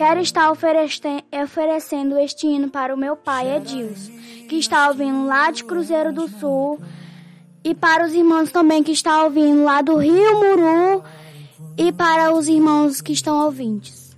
Quero estar oferecendo este hino para o meu pai, Edilson, que está ouvindo lá de Cruzeiro do Sul, e para os irmãos também que estão ouvindo lá do Rio Muru, e para os irmãos que estão ouvintes.